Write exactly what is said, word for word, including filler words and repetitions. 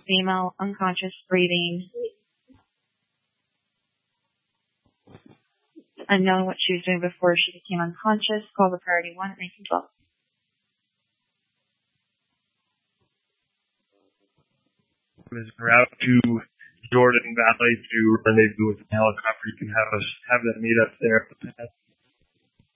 female, unconscious, breathing. Unknowing what she was doing before she became unconscious. Call the priority one at nineteen twelve. Is en route to Jordan Valley to rendezvous with the helicopter. You can have us have them meet us there at the pad.